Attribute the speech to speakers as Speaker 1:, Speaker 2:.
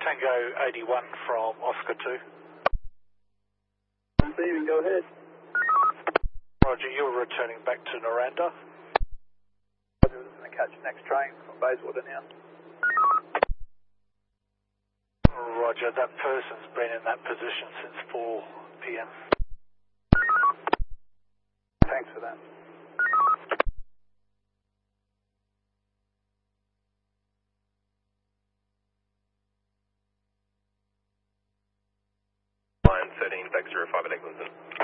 Speaker 1: Tango 81 from Oscar 2.
Speaker 2: Receiving, go ahead.
Speaker 1: Roger, you're returning back to Noranda.
Speaker 2: Roger, we're going to catch the next train from Bayswater now.
Speaker 1: Roger, that person's been in that position since 4 p.m.
Speaker 2: Thanks for that.
Speaker 3: Line 13, back 05 at Eglinton.